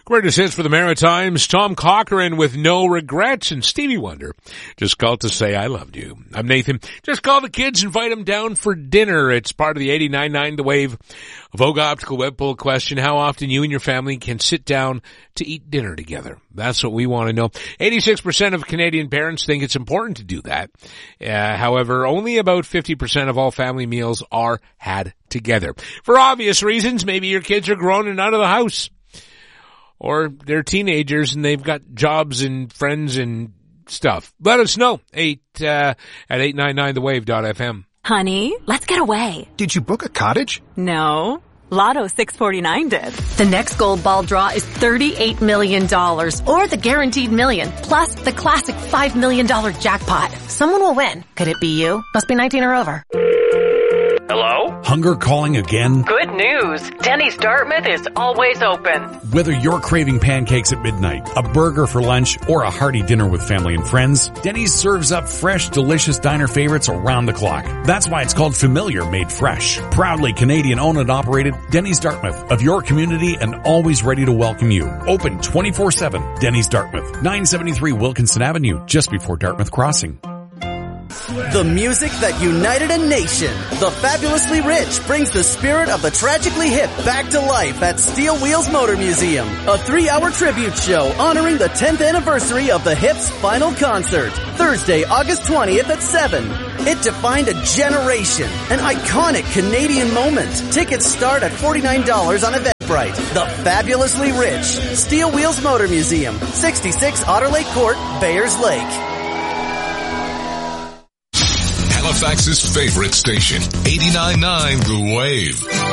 Greatest hits for the Maritimes, Tom Cochrane with No Regrets, and Stevie Wonder just called to say I loved you. I'm Nathan. Just call the kids, invite them down for dinner. It's part of the 89.9 The Wave Vogue Optical Web Poll question. How often you and your family can sit down to eat dinner together? That's what we want to know. 86% of Canadian parents think it's important to do that. However, only about 50% of all family meals are had together. For obvious reasons, maybe your kids are grown and out of the house. Or they're teenagers and they've got jobs and friends and stuff. Let us know. At 899thewave.fm. Honey, let's get away. Did you book a cottage? No. Lotto 649 did. The next gold ball draw is $38 million, or the guaranteed million, plus the classic $5 million jackpot. Someone will win. Could it be you? Must be 19 or over. Hello? Hunger calling again? Good news. Denny's Dartmouth is always open. Whether you're craving pancakes at midnight, a burger for lunch, or a hearty dinner with family and friends, Denny's serves up fresh, delicious diner favorites around the clock. That's why it's called Familiar Made Fresh. Proudly Canadian owned and operated, Denny's Dartmouth, of your community and always ready to welcome you. Open 24/7. Denny's Dartmouth, 973 Wilkinson Avenue, just before Dartmouth Crossing. The music that united a nation. The Fabulously Rich brings the spirit of the tragically hip back to life at Steel Wheels Motor Museum. A 3-hour tribute show honoring the 10th anniversary of the Hip's final concert. Thursday, August 20th at 7. It defined a generation. An iconic Canadian moment. Tickets start at $49 on Eventbrite. The Fabulously Rich. Steel Wheels Motor Museum. 66 Otter Lake Court, Bayers Lake. Halifax's favorite station, 89.9 The Wave.